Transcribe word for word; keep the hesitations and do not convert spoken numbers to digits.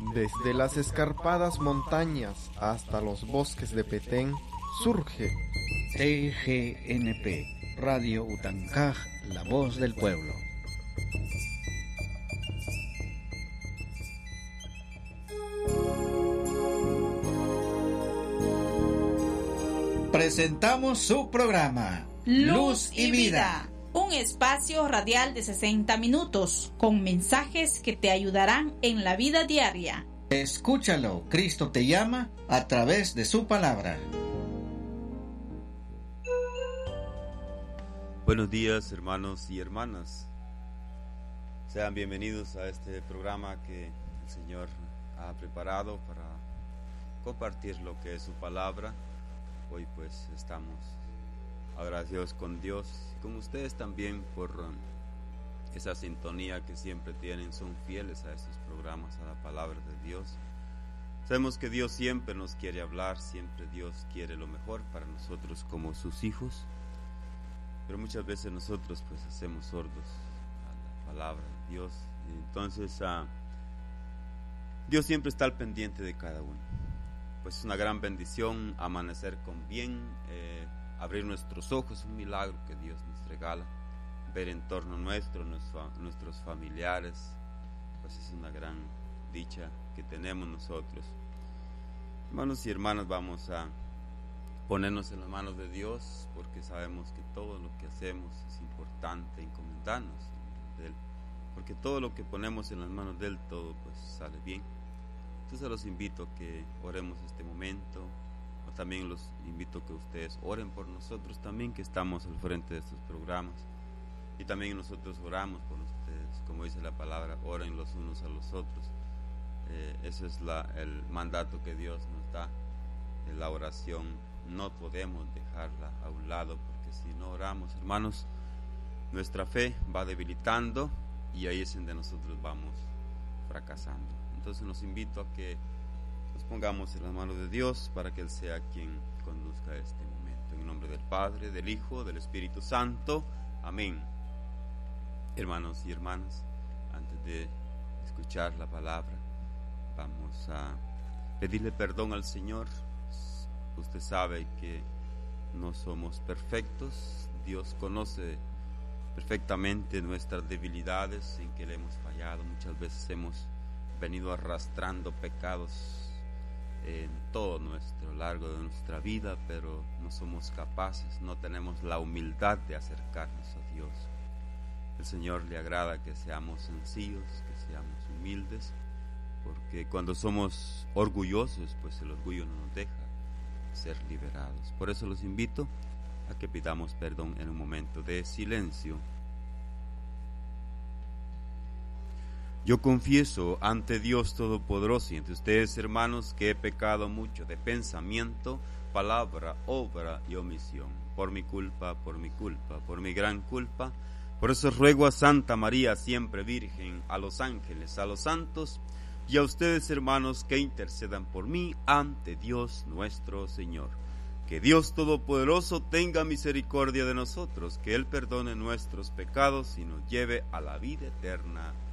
Desde las escarpadas montañas hasta los bosques de Petén, surge T G N P, Radio Utancaj, la voz del pueblo. Presentamos su programa Luz y Vida, un espacio radial de sesenta minutos con mensajes que te ayudarán en la vida diaria. Escúchalo, Cristo te llama a través de su palabra. Buenos días, hermanos y hermanas. Sean bienvenidos a este programa que el Señor ha preparado para compartir lo que es su palabra. Hoy pues estamos agradecidos con Dios y con ustedes también por um, esa sintonía que siempre tienen, son fieles a estos programas, a la palabra de Dios. Sabemos que Dios siempre nos quiere hablar, siempre Dios quiere lo mejor para nosotros como sus hijos, pero muchas veces nosotros pues hacemos sordos a la palabra de Dios, y entonces uh, Dios siempre está al pendiente de cada uno. Pues es una gran bendición amanecer con bien, eh, abrir nuestros ojos, un milagro que Dios nos regala, ver en torno nuestro, nuestro, nuestros familiares, pues es una gran dicha que tenemos nosotros. Hermanos y hermanas, vamos a ponernos en las manos de Dios, porque sabemos que todo lo que hacemos es importante encomendarnos de Él, porque todo lo que ponemos en las manos de Él, todo pues sale bien. Entonces los invito a que oremos este momento, o también los invito a que ustedes oren por nosotros también, que estamos al frente de estos programas, y también nosotros oramos por ustedes, como dice la palabra, oren los unos a los otros. Eh, ese es la, el mandato que Dios nos da, en la oración no podemos dejarla a un lado, porque si no oramos, hermanos, nuestra fe va debilitando, y ahí es donde nosotros vamos fracasando. Entonces los invito a que nos pongamos en las manos de Dios para que Él sea quien conduzca este momento. En el nombre del Padre, del Hijo, del Espíritu Santo. Amén. Hermanos y hermanas, antes de escuchar la palabra, vamos a pedirle perdón al Señor. Usted sabe que no somos perfectos. Dios conoce perfectamente nuestras debilidades en que le hemos fallado. Muchas veces hemos venido arrastrando pecados en todo nuestro largo de nuestra vida, pero no somos capaces, no tenemos la humildad de acercarnos a Dios. El Señor le agrada que seamos sencillos, que seamos humildes, porque cuando somos orgullosos, pues el orgullo no nos deja ser liberados. Por eso los invito a que pidamos perdón en un momento de silencio. Yo confieso ante Dios Todopoderoso y ante ustedes, hermanos, que he pecado mucho de pensamiento, palabra, obra y omisión. Por mi culpa, por mi culpa, por mi gran culpa. Por eso ruego a Santa María, siempre Virgen, a los ángeles, a los santos y a ustedes, hermanos, que intercedan por mí ante Dios nuestro Señor. Que Dios Todopoderoso tenga misericordia de nosotros, que Él perdone nuestros pecados y nos lleve a la vida eterna.